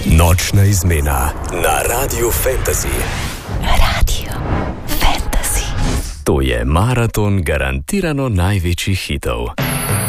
Nočna izmena na Radio Fantasy. Radio Fantasy. To je maraton garantirano največjih hitov.